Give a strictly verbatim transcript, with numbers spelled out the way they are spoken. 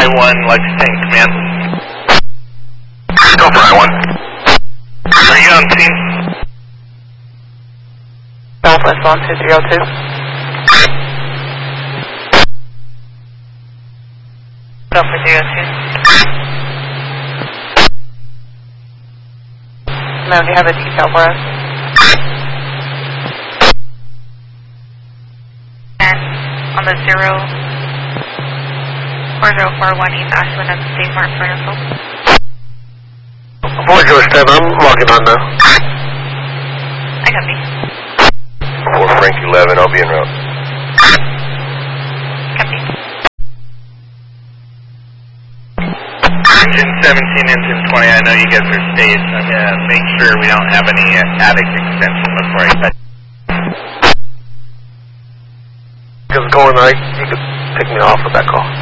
one, Lexington Command. Go for I one. Are you on scene? Southwest one two zero two. Go for zero two. Ma'am, do you have a detail for us? And on the zero four zero four one East Ashland and State Mark for info. four zero seven, I'm logging on now. I copy. four Frank eleven, I'll be en route. Copy. Engine seventeen, engine twenty, I know you guys are staged. I'm going to make sure we don't have any uh, attic extension before I touch. If it's going right, you can pick me off with that call.